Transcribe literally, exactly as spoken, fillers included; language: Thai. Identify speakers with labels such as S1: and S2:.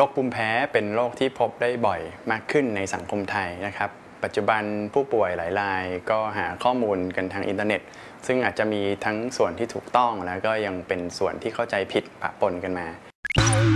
S1: รคภูมิแพ้เป็นโรคที่พบได้บ่อยมากขึ้นในสังคมไทยนะครับปัจจุบันผู้ป่วยหลายรายก็หาข้อมูลกันทางอินเทอร์เน็ตซึ่งอาจจะมีทั้งส่วนที่ถูกต้องแล้วก็ยังเป็นส่วนที่เข้าใจผิดปะปนกันมา